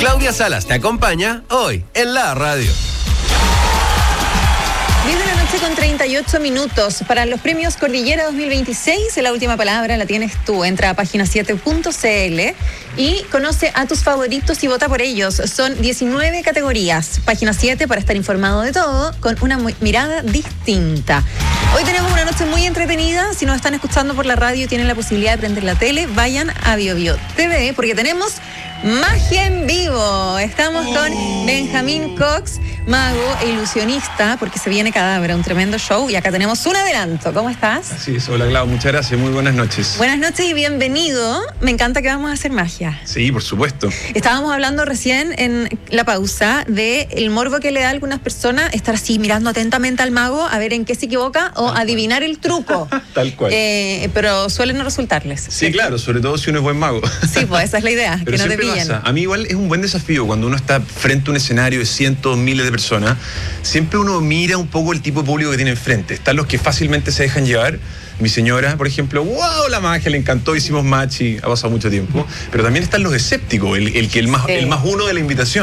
Claudia Salas te acompaña hoy en la radio. 10 de la noche con 38 minutos. Para los premios Cordillera 2026, la última palabra la tienes tú. Entra a página7.cl y conoce a tus favoritos y vota por ellos. Son 19 categorías. Página 7 para estar informado de todo con una mirada distinta. Hoy tenemos una noche muy entretenida. Si nos están escuchando por la radio y tienen la posibilidad de prender la tele, vayan a BioBio TV porque tenemos magia en vivo. Estamos con Benjamín Cox, mago e ilusionista, porque se viene Cadabra, un tremendo show, y acá tenemos un adelanto. ¿Cómo estás? Así es, hola Clau, muchas gracias, muy buenas noches. Buenas noches y bienvenido. Me encanta que vamos a hacer magia. Sí, por supuesto. Estábamos hablando recién en la pausa de el morbo que le da a algunas personas estar así mirando atentamente al mago a ver en qué se equivoca o adivinar el truco. Tal cual. Pero suelen no resultarles. Sí, claro, sobre todo si uno es buen mago. Sí, pues esa es la idea, pero que no te pillen. Pasa. A mí igual es un buen desafío cuando uno está frente a un escenario de cientos, miles de personas. Siempre uno mira un poco el tipo de público que tiene enfrente. Están los que fácilmente se dejan llevar. Mi señora, por ejemplo, wow, la magia, le encantó, hicimos match y ha pasado mucho tiempo. Pero también están los escépticos, el más uno de la invitación.